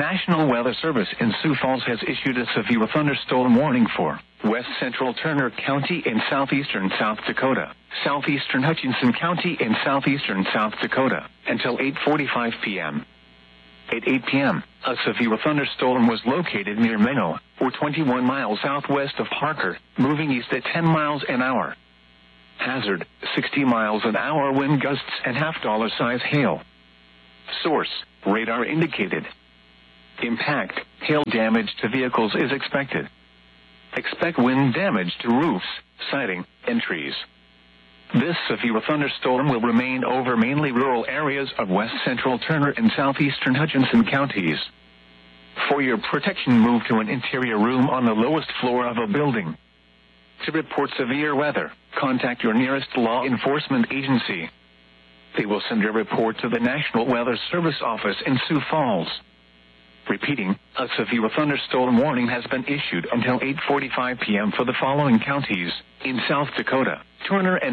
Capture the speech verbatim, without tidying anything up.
National Weather Service in Sioux Falls has issued a severe thunderstorm warning for west central Turner County in southeastern South Dakota, southeastern Hutchinson County in southeastern South Dakota, until eight forty-five p.m. At eight p.m., a severe thunderstorm was located near Minnow, or twenty-one miles southwest of Parker, moving east at ten miles an hour. Hazard, sixty miles an hour wind gusts and half-dollar size hail. Source, radar indicated. Impact, hail damage to vehicles is expected. Expect wind damage to roofs, siding, and trees. This severe thunderstorm will remain over mainly rural areas of west central Turner and southeastern Hutchinson counties. For your protection, move to an interior room on the lowest floor of a building. To report severe weather, contact your nearest law enforcement agency. They will send a report to the National Weather Service office in Sioux Falls. Repeating, a severe thunderstorm warning has been issued until eight forty-five p.m. for the following counties in South Dakota, Turner and